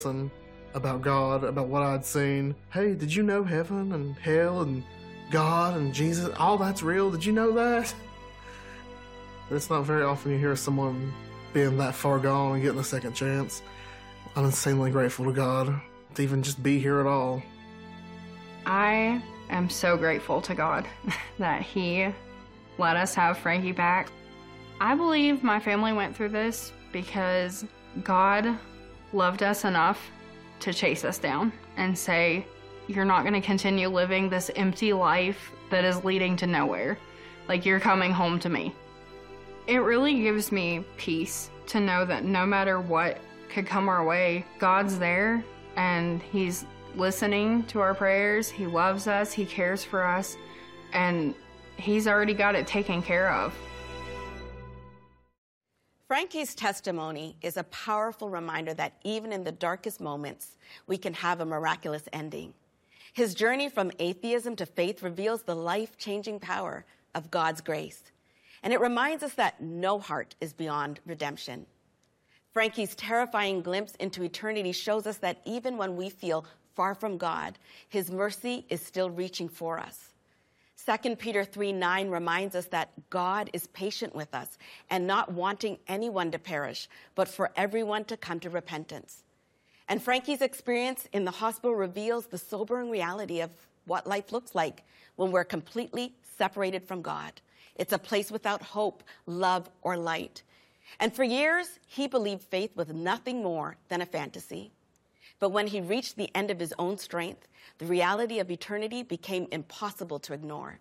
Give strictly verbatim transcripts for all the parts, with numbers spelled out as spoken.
and about God, about what I'd seen. Hey, did you know heaven and hell and God and Jesus, all that's real? Did you know that? It's not very often you hear someone being that far gone and getting a second chance. I'm insanely grateful to God to even just be here at all. I am so grateful to God that He let us have Frankie back. I believe my family went through this because God loved us enough to chase us down and say, you're not going to continue living this empty life that is leading to nowhere. Like, you're coming home to me. It really gives me peace to know that no matter what could come our way, God's there and He's listening to our prayers. He loves us, He cares for us, and He's already got it taken care of. Frankie's testimony is a powerful reminder that even in the darkest moments, we can have a miraculous ending. His journey from atheism to faith reveals the life-changing power of God's grace. And it reminds us that no heart is beyond redemption. Frankie's terrifying glimpse into eternity shows us that even when we feel far from God, His mercy is still reaching for us. Second Peter three nine reminds us that God is patient with us and not wanting anyone to perish, but for everyone to come to repentance. And Frankie's experience in the hospital reveals the sobering reality of what life looks like when we're completely separated from God. It's a place without hope, love, or light. And for years, he believed faith was nothing more than a fantasy. But when he reached the end of his own strength, the reality of eternity became impossible to ignore.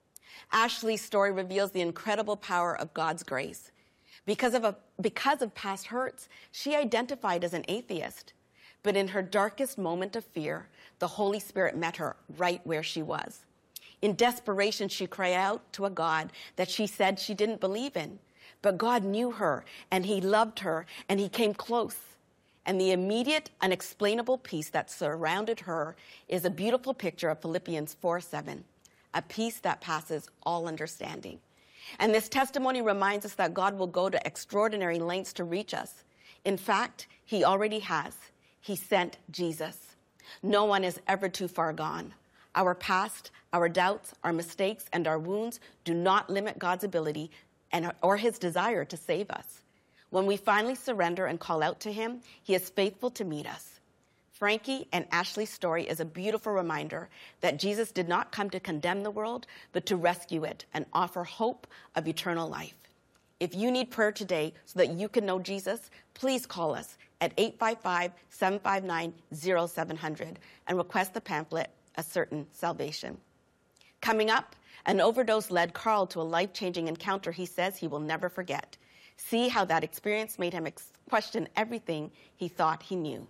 Ashley's story reveals the incredible power of God's grace. Because of, a, because of past hurts, she identified as an atheist. But in her darkest moment of fear, the Holy Spirit met her right where she was. In desperation, she cried out to a God that she said she didn't believe in. But God knew her, and He loved her, and He came close. And the immediate, unexplainable peace that surrounded her is a beautiful picture of Philippians four seven, a peace that passes all understanding. And this testimony reminds us that God will go to extraordinary lengths to reach us. In fact, He already has. He sent Jesus. No one is ever too far gone. Our past, our doubts, our mistakes, and our wounds do not limit God's ability and or His desire to save us. When we finally surrender and call out to Him, He is faithful to meet us. Frankie and Ashley's story is a beautiful reminder that Jesus did not come to condemn the world, but to rescue it and offer hope of eternal life. If you need prayer today so that you can know Jesus, please call us at eight five five, seven five nine, zero seven zero zero and request the pamphlet, A Certain Salvation. Coming up, an overdose led Carl to a life-changing encounter he says he will never forget. See how that experience made him ex- question everything he thought he knew.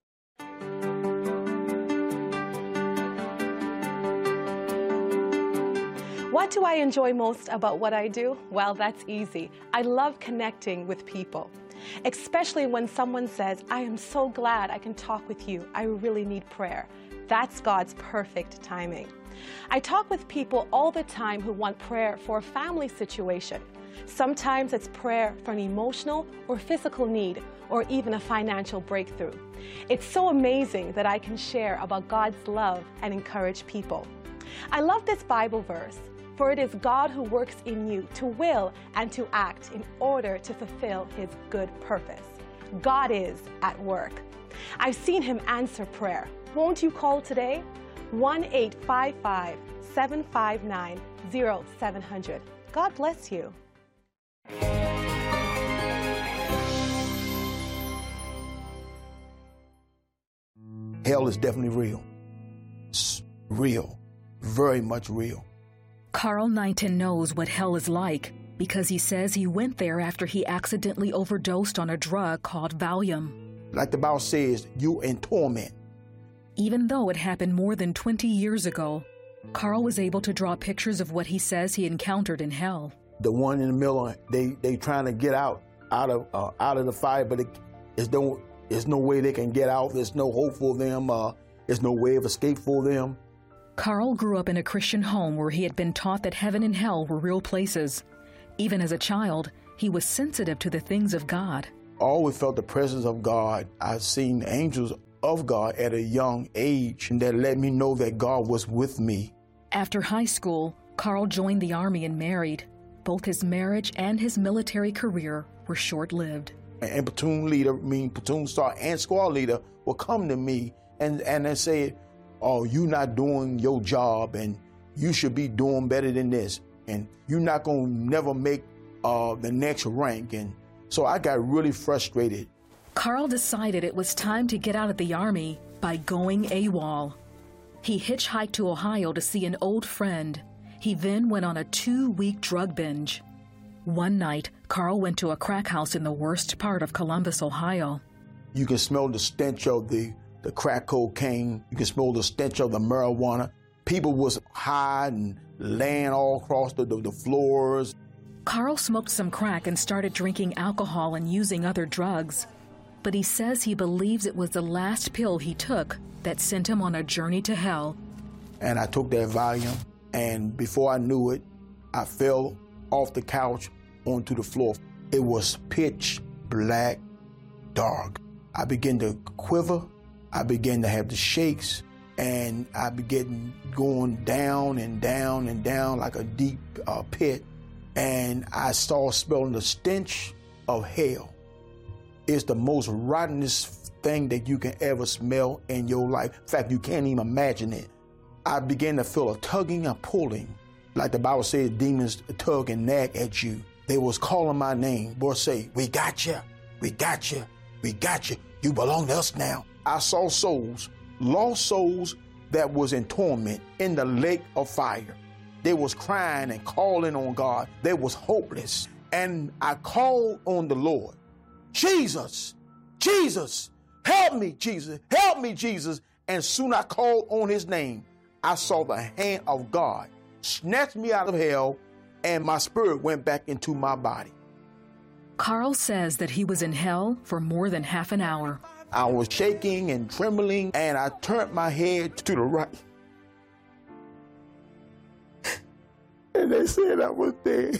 What do I enjoy most about what I do? Well, that's easy. I love connecting with people, especially when someone says, I am so glad I can talk with you. I really need prayer. That's God's perfect timing. I talk with people all the time who want prayer for a family situation. Sometimes it's prayer for an emotional or physical need, or even a financial breakthrough. It's so amazing that I can share about God's love and encourage people. I love this Bible verse, for it is God who works in you to will and to act in order to fulfill His good purpose. God is at work. I've seen Him answer prayer. Won't you call today? one eight five five, seven five nine, zero seven zero zero. God bless you. Hell is definitely real. It's real. Very much real. Carl Knighton knows what hell is like because he says he went there after he accidentally overdosed on a drug called Valium. Like the Bible says, you're in torment. Even though it happened more than twenty years ago, Carl was able to draw pictures of what he says he encountered in hell. The one in the middle, they they trying to get out out of uh, out of the fire, but it, it's no there's no way they can get out. There's no hope for them. Uh, there's no way of escape for them. Carl grew up in a Christian home where he had been taught that heaven and hell were real places. Even as a child, he was sensitive to the things of God. I always felt the presence of God. I've seen angels of God at a young age, and that let me know that God was with me. After high school, Carl joined the Army and married. Both his marriage and his military career were short-lived. And platoon leader, I mean platoon sergeant and squad leader will come to me and, and they say, oh, you're not doing your job and you should be doing better than this. And you're not going to never make uh, the next rank. And so I got really frustrated. Carl decided it was time to get out of the Army by going AWOL. He hitchhiked to Ohio to see an old friend. He then went on a two-week drug binge. One night, Carl went to a crack house in the worst part of Columbus, Ohio. You can smell the stench of the, the crack cocaine. You can smell the stench of the marijuana. People was high and laying all across the, the, the floors. Carl smoked some crack and started drinking alcohol and using other drugs. But he says he believes it was the last pill he took that sent him on a journey to hell. And I took that Valium, and before I knew it, I fell off the couch onto the floor. It was pitch black, dark. I began to quiver. I began to have the shakes, and I began going down and down and down like a deep uh, pit. And I started smelling the stench of hell. It's the most rottenest thing that you can ever smell in your life. In fact, you can't even imagine it. I began to feel a tugging and pulling. Like the Bible says, demons tug and nag at you. They was calling my name. Boy, say, we got you, we got you, we got you. You belong to us now. I saw souls, lost souls that was in torment in the lake of fire. They was crying and calling on God. They was hopeless. And I called on the Lord. Jesus, Jesus, help me, Jesus, help me, Jesus. And soon I called on his name. I saw the hand of God snatched me out of hell, and my spirit went back into my body. Carl says that he was in hell for more than half an hour. I was shaking and trembling, and I turned my head to the right. And they said I was dead.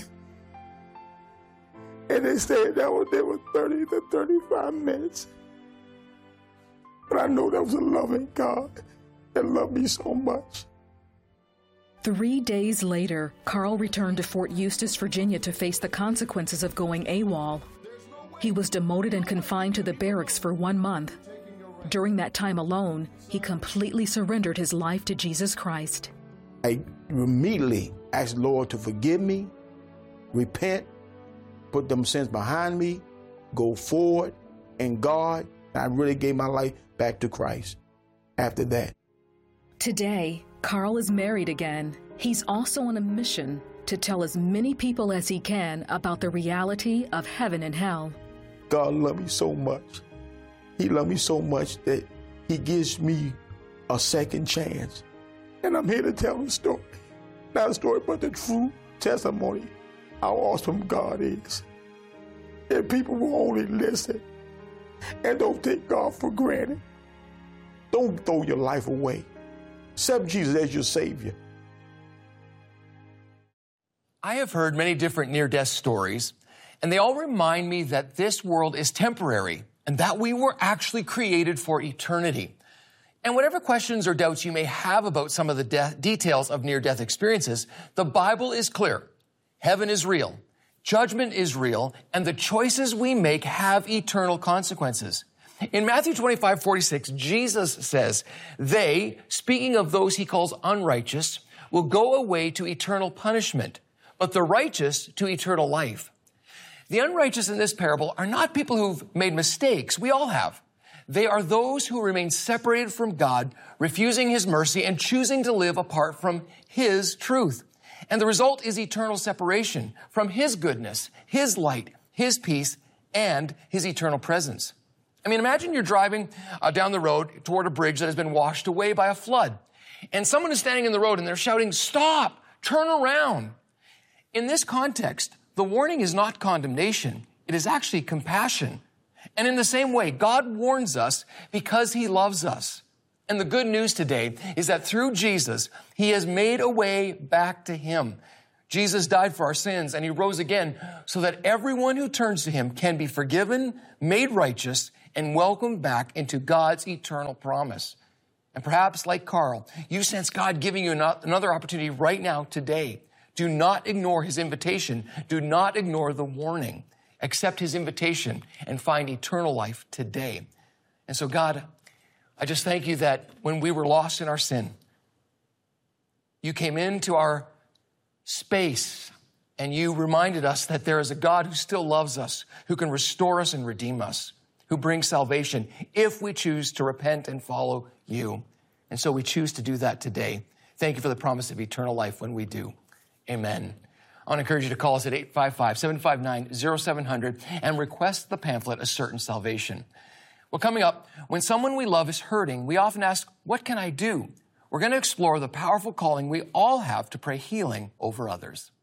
And they said that was there was thirty to thirty-five minutes. But I know that was a loving God that loved me so much. Three days later, Carl returned to Fort Eustis, Virginia to face the consequences of going AWOL. He was demoted and confined to the barracks for one month. During that time alone, he completely surrendered his life to Jesus Christ. I immediately asked the Lord to forgive me, repent, put them sins behind me, go forward in God. I really gave my life back to Christ after that. Today, Carl is married again. He's also on a mission to tell as many people as he can about the reality of heaven and hell. God loved me so much. He loved me so much that he gives me a second chance. And I'm here to tell the story. Not a story, but the true testimony how awesome God is. If people will only listen and don't take God for granted, don't throw your life away. Accept Jesus as your Savior. I have heard many different near-death stories, and they all remind me that this world is temporary and that we were actually created for eternity. And whatever questions or doubts you may have about some of the death, details of near-death experiences, the Bible is clear. Heaven is real, judgment is real, and the choices we make have eternal consequences. In Matthew twenty-five forty-six, Jesus says, they, speaking of those he calls unrighteous, will go away to eternal punishment, but the righteous to eternal life. The unrighteous in this parable are not people who've made mistakes. We all have. They are those who remain separated from God, refusing his mercy and choosing to live apart from his truth. And the result is eternal separation from his goodness, his light, his peace, and his eternal presence. I mean, imagine you're driving uh, down the road toward a bridge that has been washed away by a flood. And someone is standing in the road and they're shouting, "Stop! Turn around!" In this context, the warning is not condemnation. It is actually compassion. And in the same way, God warns us because he loves us. And the good news today is that through Jesus, he has made a way back to him. Jesus died for our sins and he rose again so that everyone who turns to him can be forgiven, made righteous, and welcomed back into God's eternal promise. And perhaps like Carl, you sense God giving you another opportunity right now today. Do not ignore his invitation. Do not ignore the warning. Accept his invitation and find eternal life today. And so God, I just thank you that when we were lost in our sin, you came into our space and you reminded us that there is a God who still loves us, who can restore us and redeem us, who brings salvation if we choose to repent and follow you. And so we choose to do that today. Thank you for the promise of eternal life when we do. Amen. I want to encourage you to call us at eight five five, seven five nine, zero seven zero zero and request the pamphlet, A Certain Salvation. Well, coming up, when someone we love is hurting, we often ask, what can I do? We're going to explore the powerful calling we all have to pray healing over others.